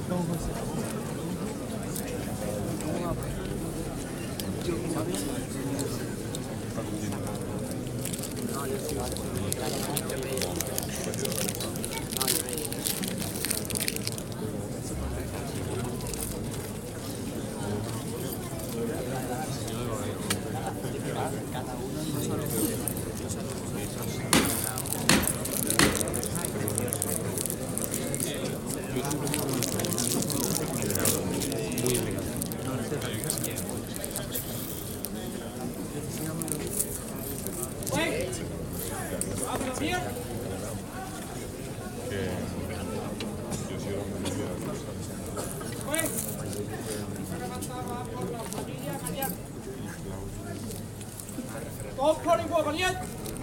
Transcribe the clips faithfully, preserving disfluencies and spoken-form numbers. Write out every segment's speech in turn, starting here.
Todos por igual, valiente.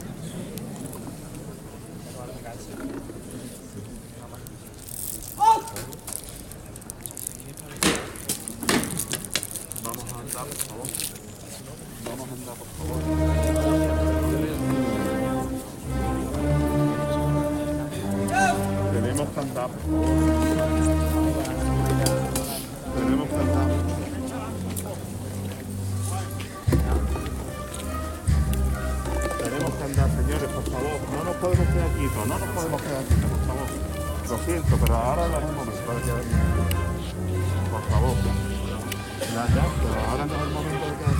Vamos a andar, por favor. Vamos a andar, por favor. Tenemos que andar, por favor. Tenemos que andar. Tenemos que andar, señores, por favor. No nos podemos quedar aquí, no nos podemos quedar aquí, por favor. Lo siento, pero ahora no es el momento para quedar aquí. Por favor. Ya, ya, pero ahora no es el momento de quedar